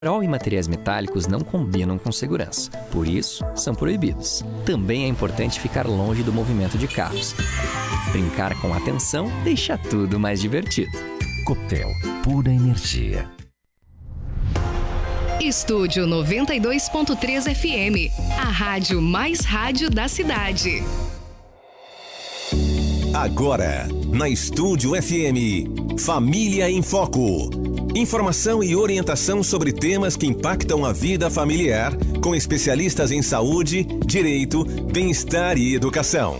Coral e materiais metálicos não combinam com segurança, por isso, são proibidos. Também é importante ficar longe do movimento de carros. Brincar com atenção deixa tudo mais divertido. Copel, pura energia. Estúdio 92.3 FM, a rádio mais rádio da cidade. Agora, na Estúdio FM, Família em Foco. Informação e orientação sobre temas que impactam a vida familiar, com especialistas em saúde, direito, bem-estar e educação.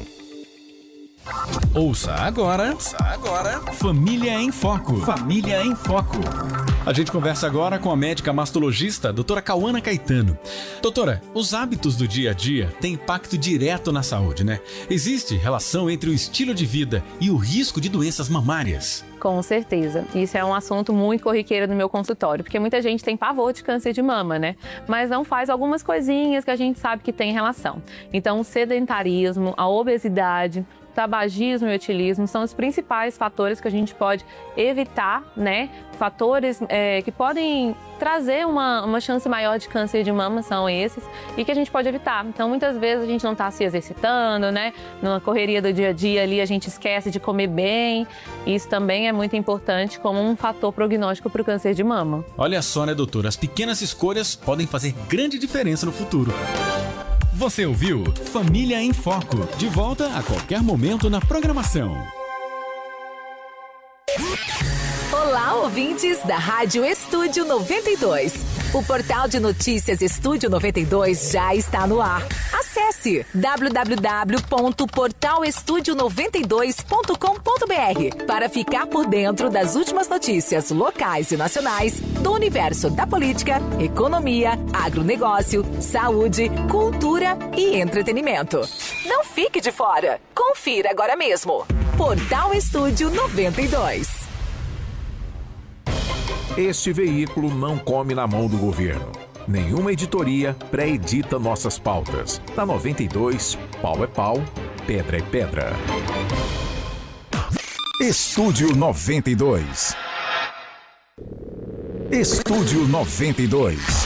Ouça agora, Família em Foco. Família em Foco. A gente conversa agora com a médica mastologista, doutora Cauana Caetano. Doutora, os hábitos do dia a dia têm impacto direto na saúde, né? Existe relação entre o estilo de vida e o risco de doenças mamárias? Com certeza. Isso é um assunto muito corriqueiro no meu consultório, porque muita gente tem pavor de câncer de mama, né? Mas não faz algumas coisinhas que a gente sabe que tem relação. Então, o sedentarismo, a obesidade, tabagismo e etilismo são os principais fatores que a gente pode evitar, né? Fatores que podem trazer uma chance maior de câncer de mama são esses e que a gente pode evitar. Então, muitas vezes a gente não está se exercitando, né? Na correria do dia a dia ali a gente esquece de comer bem. Isso também é muito importante como um fator prognóstico para o câncer de mama. Olha só, né, doutora? As pequenas escolhas podem fazer grande diferença no futuro. Você ouviu Família em Foco. De volta a qualquer momento na programação. Olá, ouvintes da Rádio Estúdio 92. O portal de notícias Estúdio 92 já está no ar. Acesse www.portalestudio92.com.br para ficar por dentro das últimas notícias locais e nacionais do universo da política, economia, agronegócio, saúde, cultura e entretenimento. Não fique de fora. Confira agora mesmo. Portal Estúdio 92. Este veículo não come na mão do governo. Nenhuma editoria pré-edita nossas pautas. Na 92, pau é pau, pedra é pedra. Estúdio 92. Estúdio 92.